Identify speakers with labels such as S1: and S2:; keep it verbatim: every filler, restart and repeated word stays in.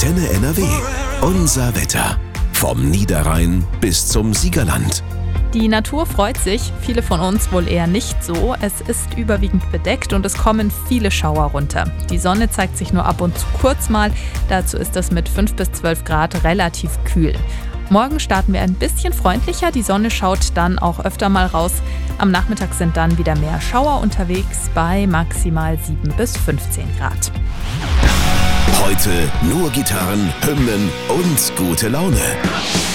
S1: Antenne N R W. Unser Wetter. Vom Niederrhein bis zum Siegerland.
S2: Die Natur freut sich, viele von uns wohl eher nicht so. Es ist überwiegend bedeckt und es kommen viele Schauer runter. Die Sonne zeigt sich nur ab und zu kurz mal. Dazu ist es mit fünf bis zwölf Grad relativ kühl. Morgen starten wir ein bisschen freundlicher. Die Sonne schaut dann auch öfter mal raus. Am Nachmittag sind dann wieder mehr Schauer unterwegs bei maximal sieben bis fünfzehn Grad.
S1: Heute nur Gitarren, Hymnen und gute Laune.